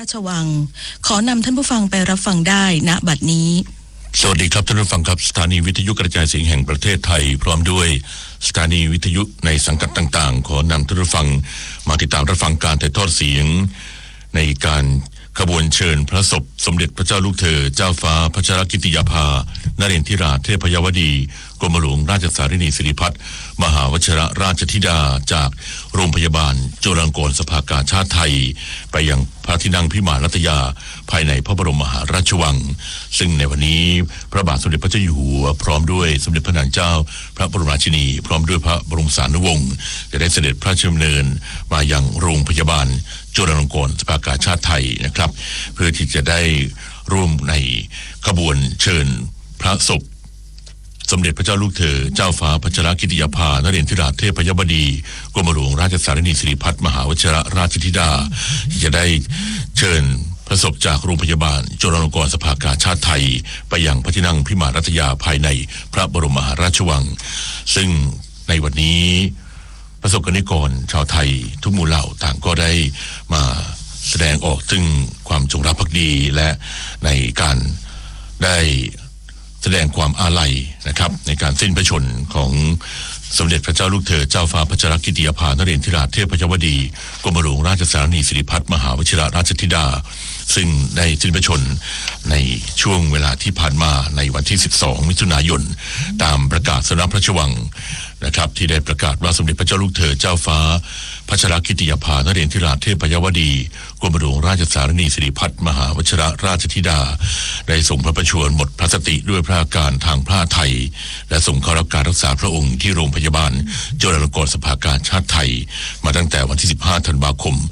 ชวังขอนำท่านผู้ฟังไปรับฟังได้ณบัดนี้สวัสดีครับท่านผู้ฟังครับสถานีวิทยุกระจายเสียงแห่งประเทศไทยพร้อมด้วยสถานีวิทยุในสังกัดต่างๆขอนำท่านผู้ฟังมาติดตามรับฟังการถ่ายทอดเสียงในการขบวนเชิญพระศพสมเด็จพระเจ้าลูกเธอเจ้าฟ้าพัชรกิติยาภานเรนทิราเทพยวดีกรมหลวงราชสารินีสิริพัฒน์มหาวชิรราชธิดาจากโรงพยาบาลจุฬาลงกรณ์สภากาชาดไทยไปยังพระที่นั่งพิมานรัตยาภายในพระบรมมหาราชวังซึ่งในวันนี้พระบาทสมเด็จพระเจ้าอยู่หัวพร้อมด้วยสมเด็จพระนางเจ้าพระบรมราชินีพร้อมด้วยพระบรมสารีวงศ์จะได้เสด็จพระราชดำเนินมายังโรงพยาบาลจุฬาลงกรณ์สภากาชาดไทยนะครับเพื่อที่จะได้ร่วมในขบวนเชิญพระศพสมเด็จพระเจ้าลูกเธอเจ้าฟ้าพัชรกิติยาภานเรนทิราเทพยวดีกรมหลวงราชสารินีสิริพัฒน์มหาวชิรราชธิดาที่จะได้เชิญพระศพจากโรงพยาบาลจุฬาลงกรณ์สภากาชาดไทยไปยังพระที่นั่งพิมานรัตยาภายในพระบรมมหาราชวังซึ่งในวันนี้ประสบกนิกรชาวไทยทุกหมู่เหล่าต่างก็ได้มาแสดงออกถึงความจงรักภักดีและในการได้แสดงความอาลัยนะครับในการสิ้นพระชนของสมเด็จพระเจ้าลูกเธอเจ้าฟ้าพัชรกิติยาภานเรนทิราเทพยวดีกรมหลวงราชสารินีสิริพัฒน์มหาวชิรราชธิดาซึ่งได้สิ้นพระชนในช่วงเวลาที่ผ่านมาในวันที่12มิถุนายนตามประกาศสำนักพระราชวังนะครับที่ได้ประกาศว่าสมเด็จพระเจ้าลูกเธอเจ้าฟ้าพัชรกิติยาภานเรนทิราเทพยวดีกรมหลวงราชสารินีสิริพัฒน์มหาวชิรราชธิดาได้ทรงพระประชวรหมดพระสติด้วยพระอาการทางพระทัยและทรงเข้ารับการรักษาพระองค์ที่โรงพยาบาลจุฬาลงกรณ์สภากาชาดไทยมาตั้งแต่วันที่15ธันวาคม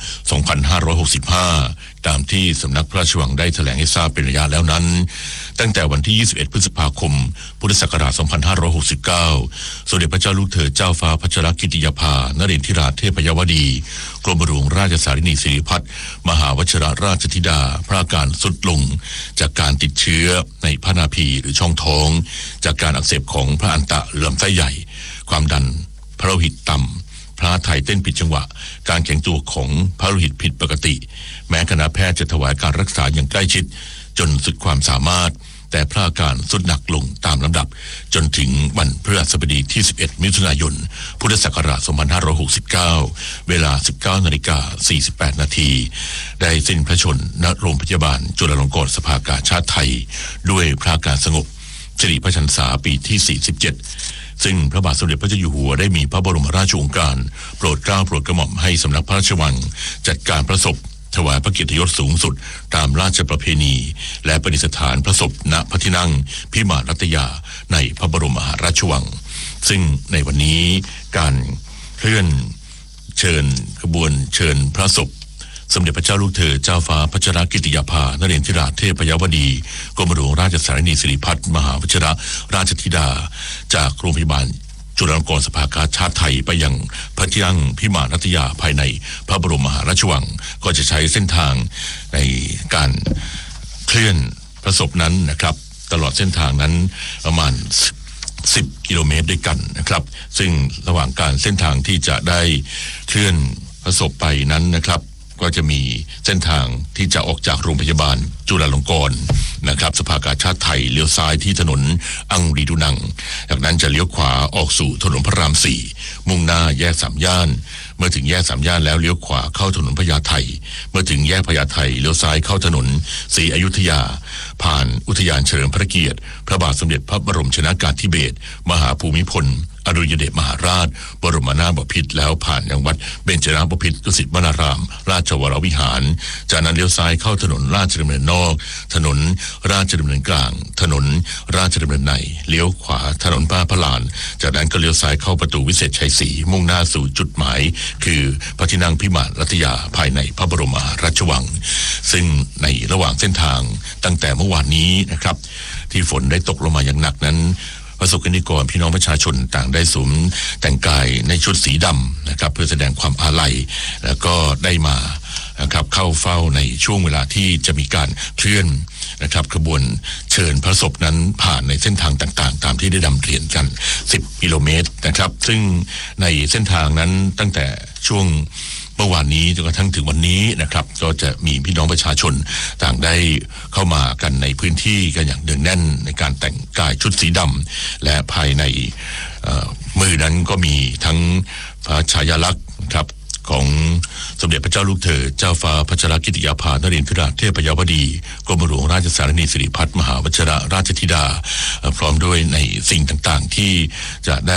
2565ตามที่สำนักพระราชวังได้แถลงให้ทราบเป็นระยะแล้วนั้นตั้งแต่วันที่21พฤษภาคมพุทธศักราช2569สมเด็จพระเจ้าลูกเธอเจ้าฟ้าพัชรกิติยาภานเรนทิราเทพยวดีกรมหลวงราชสารินีสิริพัฒน์มหาวชิรราชธิดาพระอาการทรุดลงจากการติดเชื้อในพระนาภีหรือช่องท้องจากการอักเสบของพระอันตะลำไส้ใหญ่ความดันพระโลหิตต่ำพระทัยเต้นผิดจังหวะการแข็งตัวของพระโลหิตผิดปกติแม้คณะแพทย์จะถวายการรักษาอย่างใกล้ชิดจนสุดความสามารถแต่พระอาการทรุดหนักลงตามลำดับจนถึงวันพฤหัสบดีที่11มิถุนายนพุทธศักราช2569เวลา 19:48 นาทีได้สิ้นพระชนณโรงพยาบาลจุฬาลงกรณ์สภากาชาดไทยด้วยพระอาการสงบสิริพระชรรษาปีที่47ซึ่งพระบาทสมเด็จพระเจ้าอยู่หัวได้มีพระบรมราชโองการโปรดเกล้าโปรดกระหม่อมให้สำนักพระราชวังจัดการพระศพถวายพระเกียรติยศสูงสุดตามราชประเพณีและประดิษฐานพระศพณพระที่นั่งพิมานรัตยาในพระบรมมหาราชวังซึ่งในวันนี้การเคลื่อนเชิญขบวนเชิญพระศพสมเด็จพระเจ้าลูกเธอเจ้าฟ้าพัชรกิติยาภานเรนทิราเทพยวดีกรมหลวงราชสารินีสิริพัฒน์มหาวชิรราชธิดาจากโรงพยาบาลจุฬาลงกรณ์สภากาชาดไทยไปยังพระที่นั่งพิมานรัตยาภายในพระบรมมหาราชวังก็จะใช้เส้นทางในการเคลื่อนพระศพนั้นนะครับตลอดเส้นทางนั้นประมาณ10กิโลเมตรด้วยกันนะครับซึ่งระหว่างการเส้นทางที่จะได้เคลื่อนพระศพไปนั้นนะครับก็จะมีเส้นทางที่จะออกจากโรงพยาบาลจุฬาลงกรณ์นะครับสภากาชาดไทยเลี้ยวซ้ายที่ถนนอังรีดูนังจากนั้นจะเลี้ยวขวาออกสู่ถนนพระราม4มุ่งหน้าแยก3ย่านเมื่อถึงแยก3ย่านแล้วเลี้ยวขวาเข้าถนนพญาไทเมื่อถึงแยกพญาไทเลี้ยวซ้ายเข้าถนนศรีอยุธยาผ่านอุทยานเฉลิมพระเกียรติพระบาทสมเด็จพระบรมชนกาธิเบศรมหาภูมิพลอดุลยเดชมหาราชบรมนาถบพิตรแล้วผ่านยังวัดเบญจนาบพิตรดุสิตวนารามราชวรวิหารจากนั้นเลี้ยวซ้ายเข้าถนนราชดำเนินนอกถนนราชดำเนินกลางถนนราชดำเนินในเลี้ยวขวาถนนพระลานจากนั้นก็เลี้ยวซ้ายเข้าประตูวิเศษชัยศรีมุ่งหน้าสู่จุดหมายคือพระที่นั่งพิมานรัตยาภายในพระบรมมหาราชวังซึ่งในระหว่างเส้นทางตั้งแต่เมื่อวานนี้นะครับที่ฝนได้ตกลงมาอย่างหนักนั้นประสบกนิกรพี่น้องประชาชนต่างได้สวมแต่งกายในชุดสีดำนะครับเพื่อแสดงความอาลัยแล้วก็ได้มานะครับเข้าเฝ้าในช่วงเวลาที่จะมีการเคลื่อนนะครับขบวนเชิญพระศพนั้นผ่านในเส้นทางต่างๆตามที่ได้นำเรียนกัน10กิโลเมตรนะครับซึ่งในเส้นทางนั้นตั้งแต่ช่วงเมื่อวานนี้จนกระทั่งถึงวันนี้นะครับก็จะมีพี่น้องประชาชนต่างได้เข้ามากันในพื้นที่กันอย่างเนืองแน่นในการแต่งกายชุดสีดำและภายในมือนั้นก็มีทั้งพระฉายาลักษณ์ครับของสมเด็จพระเจ้าลูกเธอเจ้าฟ้าพัชรกิติยาภานรินทราเทพยาวดีกรมหลวงราชสารนีสิริพัฒน์มหาวชิรราชธิดาพร้อมด้วยในสิ่งต่างๆที่จะได้